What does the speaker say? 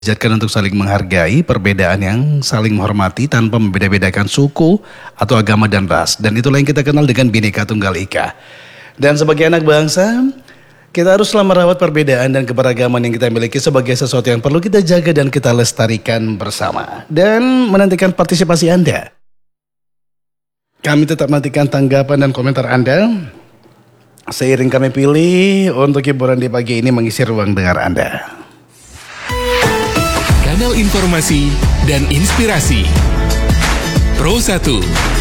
Diajarkan untuk saling menghargai perbedaan yang saling menghormati tanpa membeda-bedakan suku atau agama dan ras. Dan itulah yang kita kenal dengan Bhinneka Tunggal Ika. Dan sebagai anak bangsa, kita haruslah merawat perbedaan dan keberagaman yang kita miliki sebagai sesuatu yang perlu kita jaga dan kita lestarikan bersama. Dan menantikan partisipasi Anda. Kami tetap nantikan tanggapan dan komentar Anda. Seiring kami pilih untuk hiburan di pagi ini mengisi ruang dengar Anda. Kanal informasi dan inspirasi Pro 1.